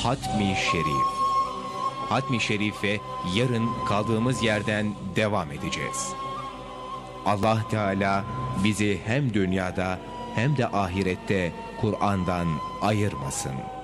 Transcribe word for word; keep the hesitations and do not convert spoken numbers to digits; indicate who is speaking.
Speaker 1: Hatmi Şerif. Hatmi Şerif'e yarın kaldığımız yerden devam edeceğiz. Allah Teala bizi hem dünyada hem de ahirette Kur'an'dan ayırmasın.